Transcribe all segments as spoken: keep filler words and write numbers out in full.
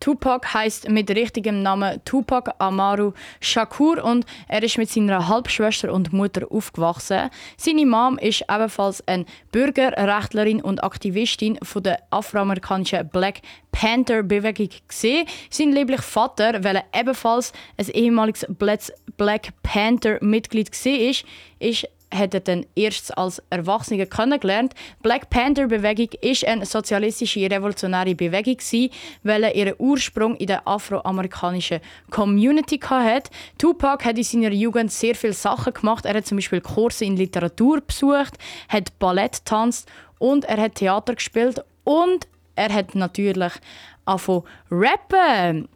Tupac heisst mit richtigem Namen Tupac Amaru Shakur und er ist mit seiner Halbschwester und Mutter aufgewachsen. Seine Mom ist ebenfalls eine Bürgerrechtlerin und Aktivistin von der afroamerikanischen Black Panther-Bewegung gesehen. Sein lieblicher Vater, weil er ebenfalls ein ehemaliges Black Panther-Mitglied war, ist, ist hat er dann erst als Erwachsener kennengelernt. Die Black Panther-Bewegung war eine sozialistische revolutionäre Bewegung, weil er ihren Ursprung in der afroamerikanischen Community hatte. Tupac hat in seiner Jugend sehr viele Sachen gemacht. Er hat zum Beispiel Kurse in Literatur besucht, hat Ballett getanzt und er hat Theater gespielt und er hat natürlich angefangen zu rappen.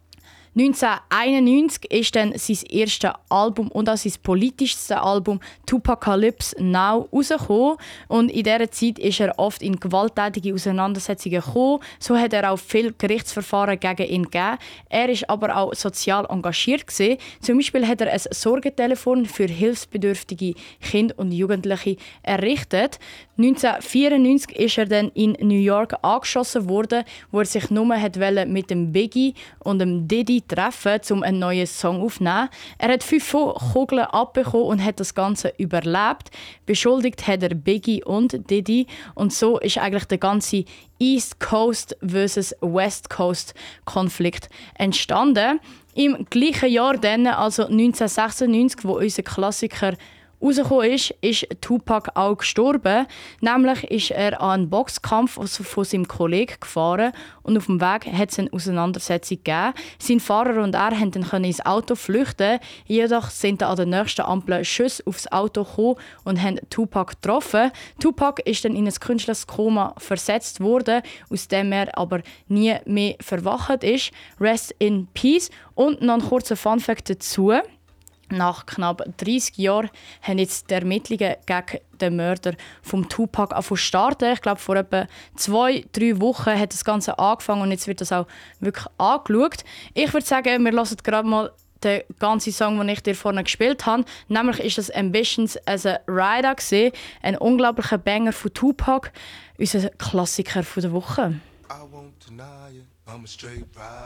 neunzehnhunderteinundneunzig ist dann sein erstes Album und auch sein politischstes Album «Tupacalypse Now» rausgekommen. Und in dieser Zeit ist er oft in gewalttätige Auseinandersetzungen gekommen. So hat er auch viele Gerichtsverfahren gegen ihn gegeben. Er war aber auch sozial engagiert gewesen. Zum Beispiel hat er ein Sorgetelefon für hilfsbedürftige Kinder und Jugendliche errichtet. neunzehnhundertvierundneunzig ist er dann in New York angeschossen worden, wo er sich nur mit dem Biggie und dem Diddy treffen, um einen neuen Song aufzunehmen. Er hat fünf Kugeln abbekommen und hat das Ganze überlebt. Beschuldigt hat er Biggie und Diddy. Und so ist eigentlich der ganze East Coast versus West Coast Konflikt entstanden. Im gleichen Jahr dann, also neunzehnhundertsechsundneunzig, wo unser Klassiker rausgekommen ist, ist Tupac auch gestorben. Nämlich ist er an einen Boxkampf von seinem Kollegen gefahren und auf dem Weg hat es eine Auseinandersetzung gegeben. Sein Fahrer und er konnten ins Auto flüchten, jedoch sind an der nächsten Ampel Schüsse aufs Auto gekommen und haben Tupac getroffen. Tupac ist dann in ein künstliches Koma versetzt worden, aus dem er aber nie mehr verwacht ist. Rest in Peace. Und noch ein kurzer Funfact dazu. Nach knapp dreissig Jahren haben jetzt die Ermittlungen gegen den Mörder von Tupac angefangen zu starten. Ich glaube, vor etwa zwei, drei Wochen hat das Ganze angefangen und jetzt wird das auch wirklich angeschaut. Ich würde sagen, wir hören gerade mal den ganzen Song, den ich dir vorne gespielt habe. Nämlich ist das «Ambitions as a Rider», ein unglaublicher Banger von Tupac, unser Klassiker der Woche. I won't deny it, I'm a straight rider.